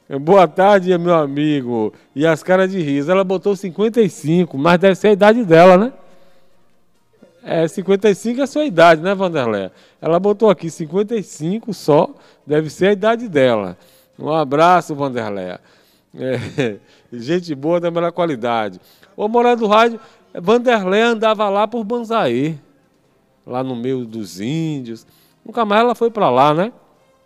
Boa tarde, meu amigo. E as caras de riso. Ela botou 55, mas deve ser a idade dela, né? 55 é a sua idade, né, Vanderlé? Ela botou aqui 55 só, deve ser a idade dela. Um abraço, Vanderlé. Gente boa da melhor qualidade. Ô, Morada do Rádio, Vanderlé andava lá por Banzaê, lá no meio dos índios. Nunca mais ela foi para lá, né?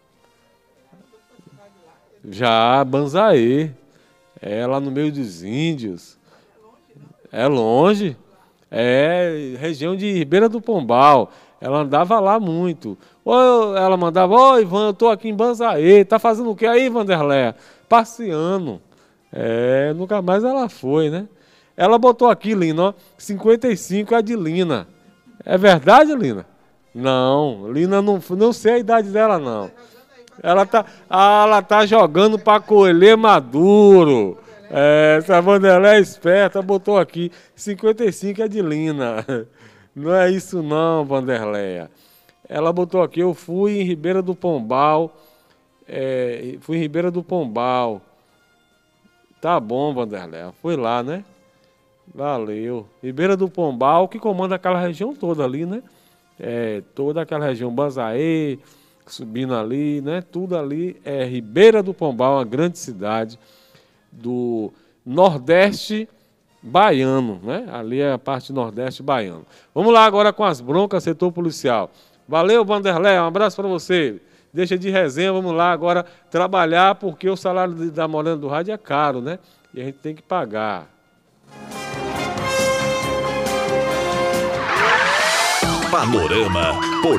Já, Banzaê. Lá no meio dos índios. É longe. Região de Ribeira do Pombal. Ela andava lá muito. Ou ela mandava, Ivan, eu tô aqui em Banzaê. Tá fazendo o que aí, Vanderlé? Passeando. Nunca mais ela foi, né? Ela botou aqui, Lina, ó, 55 é a de Lina. É verdade, Lina? Não, Lina não sei a idade dela, não. Ela tá jogando para colher maduro. Essa Vanderlé é esperta, botou aqui. 55 é de Lina. Não é isso não, Vanderlé. Ela botou aqui, eu fui em Ribeira do Pombal. Fui em Ribeira do Pombal. Tá bom, Vanderlé. Foi lá, né? Valeu. Ribeira do Pombal, que comanda aquela região toda ali, né? Toda aquela região, Banzaê, subindo ali, né? Tudo ali é Ribeira do Pombal, uma grande cidade do Nordeste baiano, né? Ali é a parte Nordeste baiano. Vamos lá agora com as broncas, setor policial. Valeu, Vanderlé, um abraço para você. Deixa de resenha, vamos lá agora trabalhar, porque o salário da Morena do Rádio é caro, né? E a gente tem que pagar. Panorama Político.